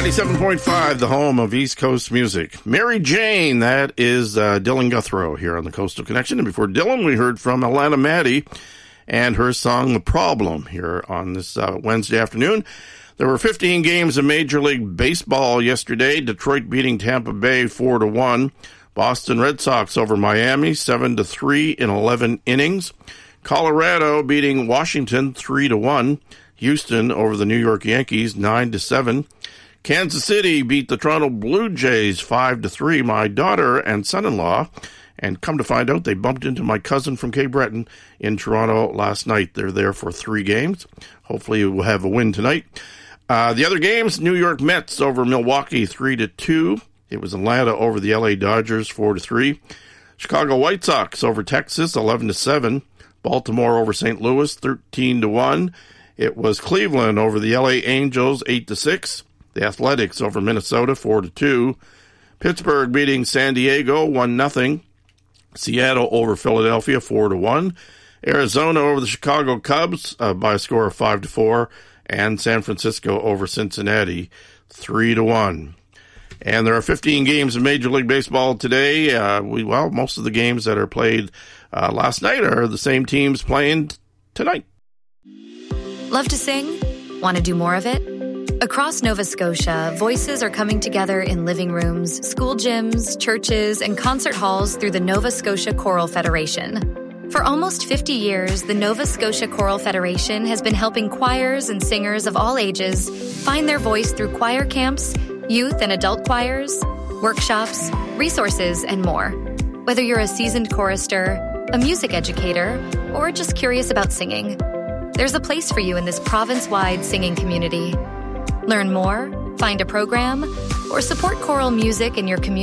97.5, the home of East Coast music. Mary Jane, that is Dylan Guthrow here on the Coastal Connection. And before Dylan, we heard from Alana Maddie and her song, The Problem, here on this Wednesday afternoon. There were 15 games of Major League Baseball yesterday. Detroit beating Tampa Bay 4-1. Boston Red Sox over Miami 7-3 in 11 innings. Colorado beating Washington 3-1. Houston over the New York Yankees 9-7. Kansas City beat the Toronto Blue Jays 5-3. My daughter and son-in-law, and come to find out, they bumped into my cousin from Cape Breton in Toronto last night. They're there for 3 games. Hopefully we'll have a win tonight. The other games, New York Mets over Milwaukee 3-2. It was Atlanta over the LA Dodgers 4-3. Chicago White Sox over Texas 11-7. Baltimore over St. Louis 13-1. It was Cleveland over the LA Angels 8-6. The Athletics over Minnesota 4-2. Pittsburgh beating San Diego 1-0. Seattle over Philadelphia 4-1. Arizona over the Chicago Cubs by a score of 5-4. And San Francisco over Cincinnati 3-1. And there are 15 games of Major League Baseball today. Most of the games that are played last night are the same teams playing tonight. Love to sing? Want to do more of it? Across Nova Scotia, voices are coming together in living rooms, school gyms, churches, and concert halls through the Nova Scotia Choral Federation. For almost 50 years, the Nova Scotia Choral Federation has been helping choirs and singers of all ages find their voice through choir camps, youth and adult choirs, workshops, resources, and more. Whether you're a seasoned chorister, a music educator, or just curious about singing, there's a place for you in this province-wide singing community. Learn more, find a program, or support choral music in your community